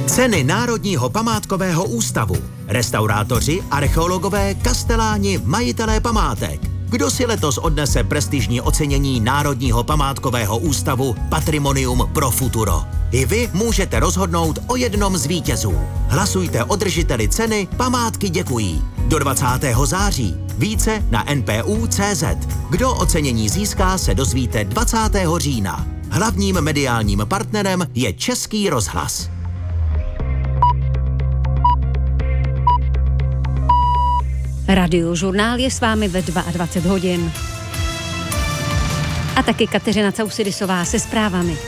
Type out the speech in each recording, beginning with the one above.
Ceny Národního památkového ústavu. Restaurátoři, archeologové, kasteláni, majitelé památek. Kdo si letos odnese prestižní ocenění Národního památkového ústavu Patrimonium pro futuro? I vy můžete rozhodnout o jednom z vítězů. Hlasujte o držiteli ceny Památky děkují. Do 20. září. Více na npu.cz. Kdo ocenění získá, se dozvíte 20. října. Hlavním mediálním partnerem je Český rozhlas. Radiožurnál je s vámi ve 22 hodin. A taky Kateřina Causidisová se zprávami.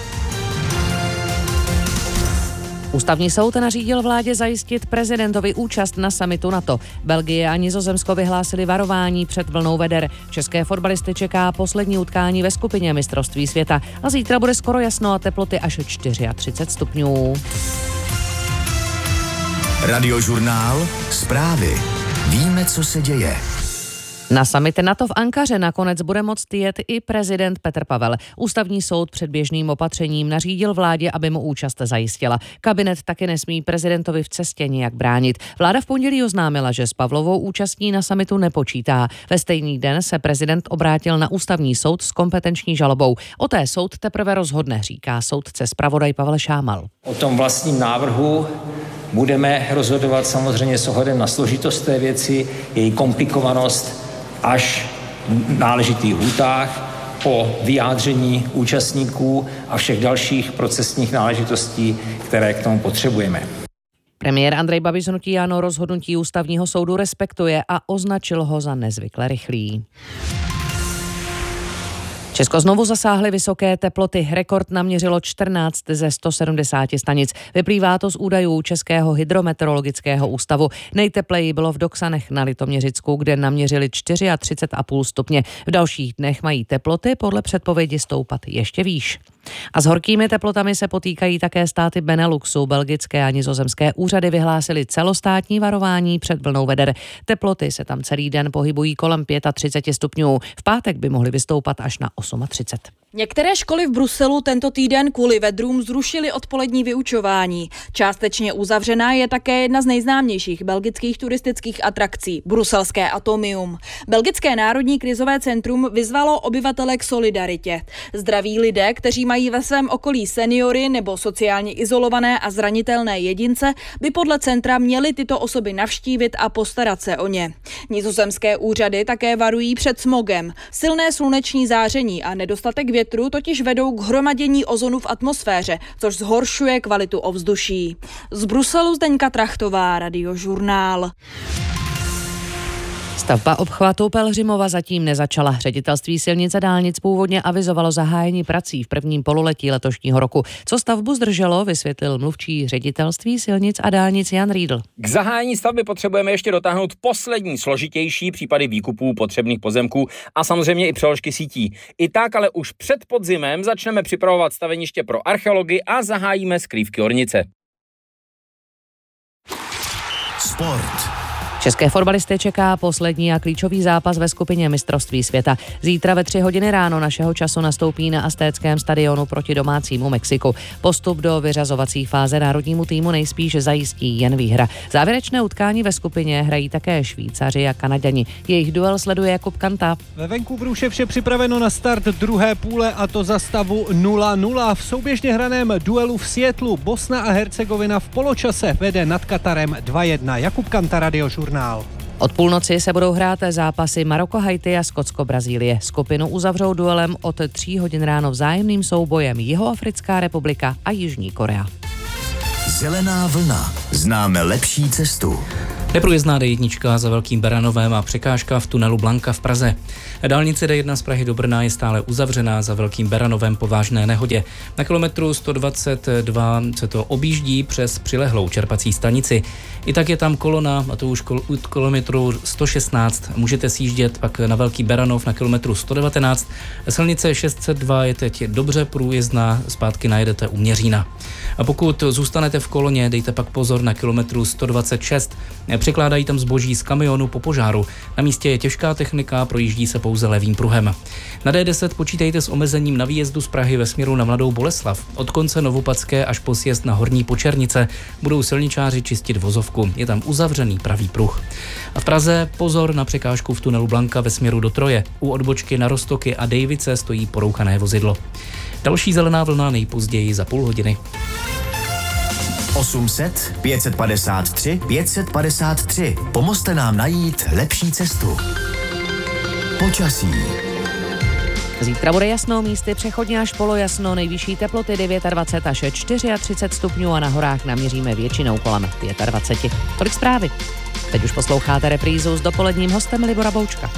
Ústavní soud nařídil vládě zajistit prezidentovi účast na summitu NATO. Belgie a Nizozemsko vyhlásili varování před vlnou veder. České fotbalisty čeká poslední utkání ve skupině mistrovství světa a zítra bude skoro jasno a teploty až 34 stupňů. Radiožurnál, zprávy. Víme, co se děje. Na summit NATO v Ankaře nakonec bude moct jet i prezident Petr Pavel. Ústavní soud předběžným opatřením nařídil vládě, aby mu účast zajistila. Kabinet taky nesmí prezidentovi v cestě nijak bránit. Vláda v pondělí oznámila, že s Pavlovou účastí na summitu nepočítá. Ve stejný den se prezident obrátil na Ústavní soud s kompetenční žalobou. O té soud teprve rozhodne, říká soudce zpravodaj Pavel Šámal. O tom vlastním návrhu budeme rozhodovat samozřejmě s ohledem na složitost té věci, její komplikovanost až v náležitých lhůtách, po vyjádření účastníků a všech dalších procesních náležitostí, které k tomu potřebujeme. Premiér Andrej Babiš z hnutí ANO rozhodnutí Ústavního soudu respektuje a označil ho za nezvykle rychlý. Česko znovu zasáhly vysoké teploty. Rekord naměřilo 14 ze 170 stanic. Vyplývá to z údajů Českého hydrometeorologického ústavu. Nejtepleji bylo v Doksanech na Litoměřicku, kde naměřili 34,5 stupně. V dalších dnech mají teploty podle předpovědi stoupat ještě výš. A s horkými teplotami se potýkají také státy Beneluxu. Belgické a nizozemské úřady vyhlásily celostátní varování před vlnou veder. Teploty se tam celý den pohybují kolem 35 stupňů. V pátek by mohly vystoupat až na 38. Některé školy v Bruselu tento týden kvůli vedrům zrušily odpolední vyučování. Částečně uzavřená je také jedna z nejznámějších belgických turistických atrakcí, bruselské Atomium. Belgické národní krizové centrum vyzvalo obyvatele k solidaritě. Zdraví lidé, kteří mají ve svém okolí seniory nebo sociálně izolované a zranitelné jedince, by podle centra měly tyto osoby navštívit a postarat se o ně. Nizozemské úřady také varují před smogem. Silné sluneční záření a nedostatek větru totiž vedou k hromadění ozonu v atmosféře, což zhoršuje kvalitu ovzduší. Z Bruselu Zdeňka Trachtová, Radiožurnál. Stavba obchvatu Pelhřimova zatím nezačala. Ředitelství silnic a dálnic původně avizovalo zahájení prací v prvním pololetí letošního roku. Co stavbu zdrželo, vysvětlil mluvčí Ředitelství silnic a dálnic Jan Riedl. K zahájení stavby potřebujeme ještě dotáhnout poslední složitější případy výkupů potřebných pozemků a samozřejmě i přeložky sítí. I tak ale už před podzimem začneme připravovat staveniště pro archeology a zahájíme skrývky ornice. Sport. České fotbalisty čeká poslední a klíčový zápas ve skupině mistrovství světa. Zítra ve 3 hodiny ráno našeho času nastoupí na Aztéckém stadionu proti domácímu Mexiku. Postup do vyřazovací fáze národnímu týmu nejspíš zajistí jen výhra. Závěrečné utkání ve skupině hrají také Švýcaři a Kanaďani. Jejich duel sleduje Jakub Kanta. Ve Vancouveru je vše připraveno na start druhé půle a to za stavu 0-0. V souběžně hraném duelu v Seattlu Bosna a Hercegovina v poločase vede nad Katarem 2-1. Jakub Kanta, Radiožurnál. Od půlnoci se budou hrát zápasy Maroko-Haiti a Skotsko-Brazílie. Skupinu uzavřou duelem od 3 hodin ráno vzájemným soubojem Jihoafrická republika a Jižní Korea. Zelená vlna. Známe lepší cestu. Neprůjezdná D1 za Velkým Baranovem a překážka v tunelu Blanka v Praze. Dálnice D1 z Prahy do Brna je stále uzavřená za Velkým Baranovem po vážné nehodě. Na kilometru 122 se to objíždí přes přilehlou čerpací stanici. I tak je tam kolona, a to už od kilometru 116. Můžete sjíždět pak na Velký Baranov na kilometru 119. Silnice 602 je teď dobře průjezdná, zpátky najedete u Měřína. A pokud zůstanete v koloně, dejte pak pozor na kilometru 126. Překládají tam zboží z kamionu po požáru. Na místě je těžká technika, projíždí se pouze levým pruhem. Na D10 počítejte s omezením na výjezdu z Prahy ve směru na Mladou Boleslav. Od konce Novopadské až po sjezd na Horní Počernice budou silničáři čistit vozovku. Je tam uzavřený pravý pruh. A v Praze pozor na překážku v tunelu Blanka ve směru do Troje. U odbočky na Roztoky a Dejvice stojí porouchané vozidlo. Další zelená vlna nejpozději za půl hodiny. 800 553 553. Pomozte nám najít lepší cestu. Počasí. Zítra bude jasno, místy přechodně až polojasno, nejvyšší teploty 29 až 34 stupňů a na horách naměříme většinou kolem 25. Tolik zprávy. Teď už posloucháte reprízu s dopoledním hostem Libora Boučka.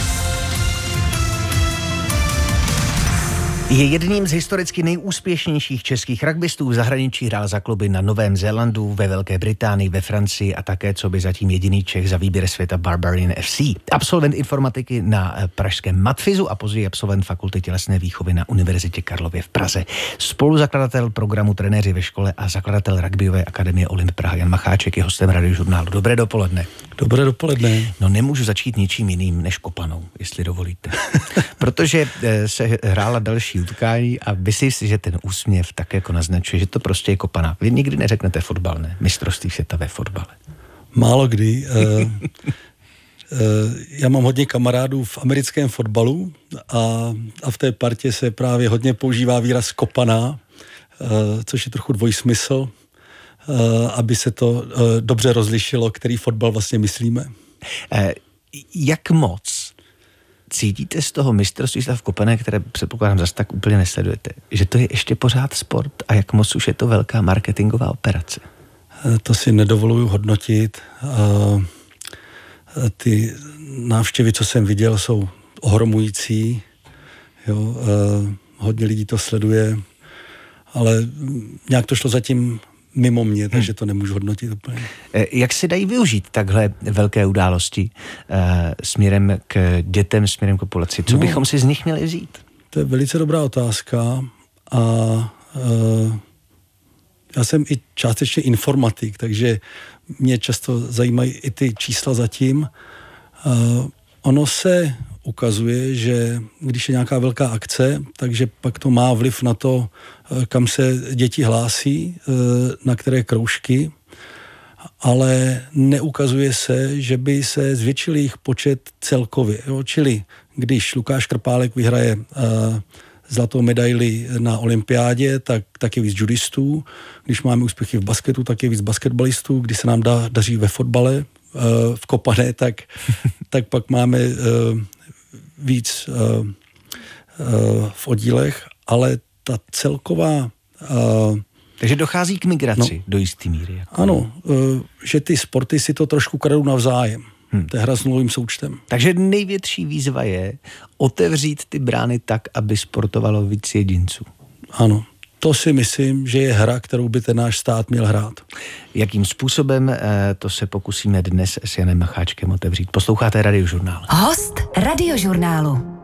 Je jedním z historicky nejúspěšnějších českých rugbystů. V zahraničí hrál za kluby na Novém Zélandu, ve Velké Británii, ve Francii a také co by zatím jediný Čech za výběr světa Barbarian FC. Absolvent informatiky na pražském Matfizu a později absolvent fakulty tělesné výchovy na Univerzitě Karlově v Praze. Spoluzakladatel programu Trenéři ve škole a zakladatel rugbyové akademie Olymp Praha Jan Macháček je hostem Radiožurnálu. Dobré dopoledne. Dobré dopoledne. No nemůžu začít ničím jiným než kopanou, jestli dovolíte. Protože se hrála další utkání a myslím si, že ten úsměv tak jako naznačuje, že to prostě je kopaná. Vy nikdy neřeknete fotbal, ne? Mistrovství světa ve fotbale. Málo kdy. Já mám hodně kamarádů v americkém fotbalu a v té partě se právě hodně používá výraz kopaná, což je trochu dvojsmysl, aby se to dobře rozlišilo, který fotbal vlastně myslíme. Jak moc cítíte z toho mistrovství v kopané, které předpokládám zase tak úplně nesledujete, že to je ještě pořád sport a jak moc už je to velká marketingová operace? To si nedovoluju hodnotit. Ty návštěvy, co jsem viděl, jsou ohromující. Jo, hodně lidí to sleduje, ale nějak to šlo zatím mimo mě, takže to nemůžu hodnotit úplně. Jak se dají využít takhle velké události směrem k dětem, směrem k populaci? Co bychom si z nich měli vzít? To je velice dobrá otázka a já jsem i částečně informatik, takže mě často zajímají i ty čísla zatím. Ono se ukazuje, že když je nějaká velká akce, takže pak to má vliv na to, kam se děti hlásí, na které kroužky, ale neukazuje se, že by se zvětšil jejich počet celkově. Jo? Čili když Lukáš Krpálek vyhraje zlatou medaili na olympiádě, tak je víc judistů. Když máme úspěchy v basketu, tak je víc basketbalistů. Když se nám daří ve fotbale, v kopané, tak pak máme víc v oddílech, ale ta celková... Takže dochází k migraci do jisté míry. Jako. Ano, že ty sporty si to trošku kradou navzájem. To je hra s nulovým součtem. Takže největší výzva je otevřít ty brány tak, aby sportovalo víc jedinců. Ano, to si myslím, že je hra, kterou by ten náš stát měl hrát. Jakým způsobem, to se pokusíme dnes s Janem Macháčkem otevřít. Posloucháte Radiožurnál. Host Radiožurnálu.